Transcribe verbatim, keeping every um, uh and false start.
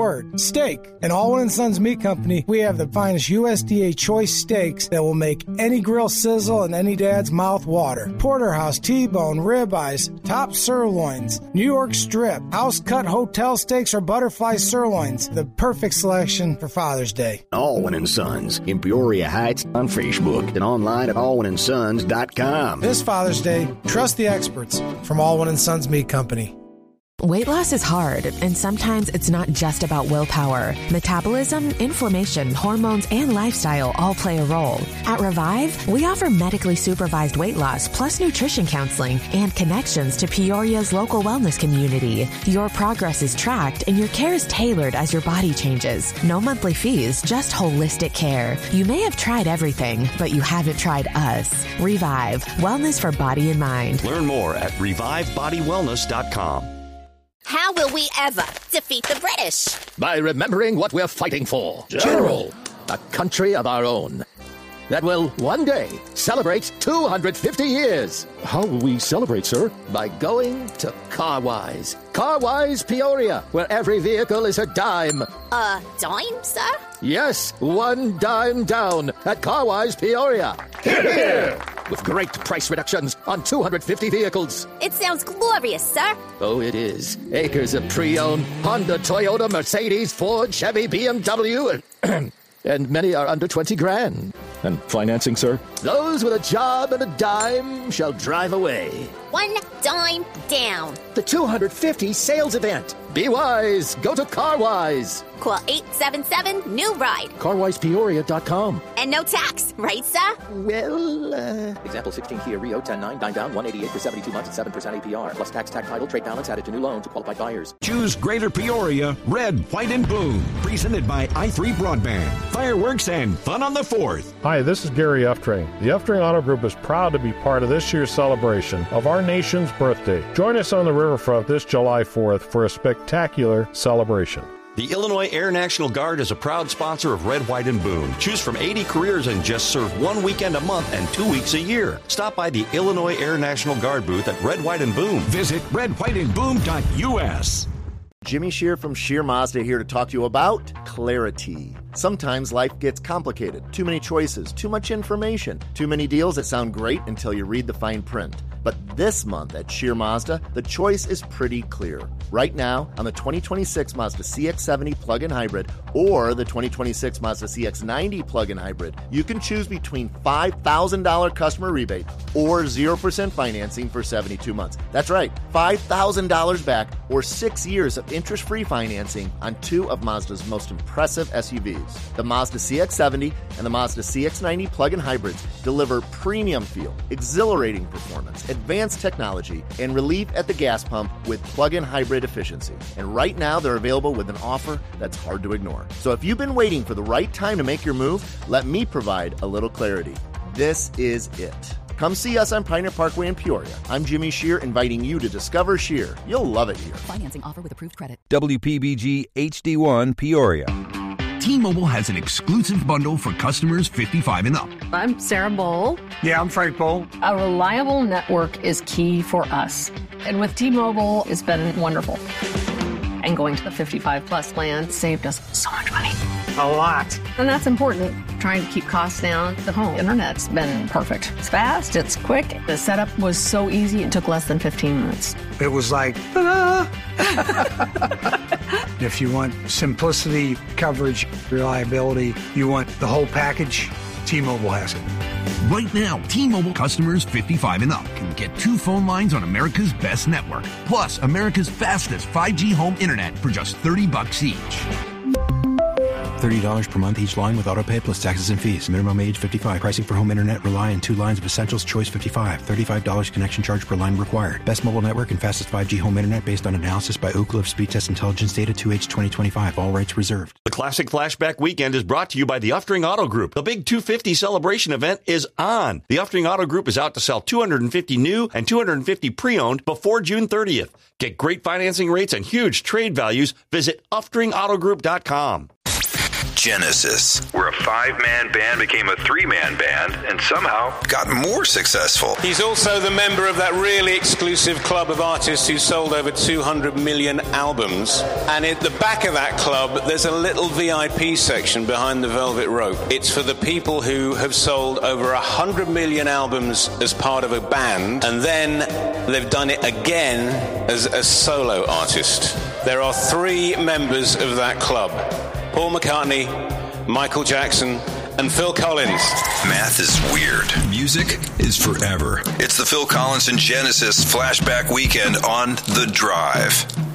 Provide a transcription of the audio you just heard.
word, steak. And Allwin and Sons Meat Company, we have the finest U S D A choice steaks that will make any grill sizzle and any dad's mouth water. Porterhouse, T-bone, ribeyes, top sirloins, New York strip, house-cut hotel steaks, or butterfly sirloins. The perfect selection for Father's Day. Allwin and Sons in Peoria Heights on Facebook and online at allwin and sons dot com. This Father's Day, trust the experts from Allwin and Sons Meat Company. Weight loss is hard, and sometimes it's not just about willpower. Metabolism, inflammation, hormones, and lifestyle all play a role. At Revive, we offer medically supervised weight loss plus nutrition counseling and connections to Peoria's local wellness community. Your progress is tracked, and your care is tailored as your body changes. No monthly fees, just holistic care. You may have tried everything, but you haven't tried us. Revive, wellness for body and mind. Learn more at revive body wellness dot com. How will we ever defeat the British? By remembering what we're fighting for. General. A country of our own that will one day celebrate two hundred fifty years. How will we celebrate, sir? By going to Carwise. Carwise Peoria, where every vehicle is a dime. A dime, sir? Yes, one dime down at Carwise Peoria. Hear, hear. With great price reductions on two hundred fifty vehicles. It sounds glorious, sir. Oh, it is. Acres of pre-owned Honda, Toyota, Mercedes, Ford, Chevy, B M W, and, and many are under twenty grand. And financing, sir? Those with a job and a dime shall drive away. One dime down. The two hundred fifty sales event. Be wise. Go to Carwise. Call eight seven seven, N E W, RIDE. carwise peoria dot com. And no tax, right, sir? Well, uh... Example sixteen Kia Rio, ten nine, nine down, one eighty-eight for seventy-two months at seven percent A P R. Plus tax, tax title, trade balance added to new loan to qualified buyers. Choose Greater Peoria, red, white, and blue. Presented by i three Broadband. Fireworks and fun on the fourth. Hi, this is Gary Uftring. The Uftring Auto Group is proud to be part of this year's celebration of our nation's birthday. Join us on the riverfront this July fourth for a spectacular celebration. The Illinois Air National Guard is a proud sponsor of Red, White, and Boone. Choose from eighty careers and just serve one weekend a month and two weeks a year. Stop by the Illinois Air National Guard booth at Red, White, and Boone. Visit red white and boom dot U S. Jimmy Shear from Shear Mazda here to talk to you about clarity. Sometimes life gets complicated. Too many choices, too much information, too many deals that sound great until you read the fine print. But this month at Shear Mazda, the choice is pretty clear. Right now, on the twenty twenty-six Mazda C X seventy plug-in hybrid or the twenty twenty-six Mazda C X ninety plug-in hybrid, you can choose between five thousand dollars customer rebate or zero percent financing for seventy-two months. That's right, five thousand dollars back or six years of interest-free financing on two of Mazda's most impressive S U Vs. The Mazda C X seventy and the Mazda C X ninety plug-in hybrids deliver premium feel, exhilarating performance, advanced technology, and relief at the gas pump with plug-in hybrid efficiency. And right now, they're available with an offer that's hard to ignore. So if you've been waiting for the right time to make your move, let me provide a little clarity. This is it. Come see us on Pioneer Parkway in Peoria. I'm Jimmy Shear, inviting you to discover Shear. You'll love it here. Financing offer with approved credit. W P B G H D one Peoria. T-Mobile has an exclusive bundle for customers fifty-five and up. I'm Sarah Bowl. Yeah, I'm Frank Bowl. A reliable network is key for us. And with T-Mobile, it's been wonderful. And going to the fifty-five plus plan saved us so much money. A lot. And that's important. Trying to keep costs down. The home internet's been perfect. It's fast, it's quick. The setup was so easy, it took less than fifteen minutes. It was like, ta-da! If you want simplicity, coverage, reliability, you want the whole package, T-Mobile has it. Right now, T-Mobile customers fifty-five and up can get two phone lines on America's best network, plus America's fastest five G home internet for just thirty bucks each. thirty dollars per month each line with autopay plus taxes and fees. Minimum age fifty-five. Pricing for home internet rely on two lines of Essentials Choice fifty-five. thirty-five dollars connection charge per line required. Best mobile network and fastest five G home internet based on analysis by Ookla of Speed Test Intelligence Data two H twenty twenty-five. All rights reserved. The Classic Flashback Weekend is brought to you by the Uftring Auto Group. The big two fifty celebration event is on. The Uftring Auto Group is out to sell two hundred fifty new and two hundred fifty pre-owned before June thirtieth. Get great financing rates and huge trade values. Visit uftring auto group dot com. Genesis, where a five-man band became a three-man band and somehow got more successful. He's also the member of that really exclusive club of artists who sold over two hundred million albums. And at the back of that club, there's a little V I P section behind the velvet rope. It's for the people who have sold over one hundred million albums as part of a band, and then they've done it again as a solo artist. There are three members of that club: Paul McCartney, Michael Jackson, and Phil Collins. Math is weird. Music is forever. It's the Phil Collins and Genesis Flashback Weekend on The Drive.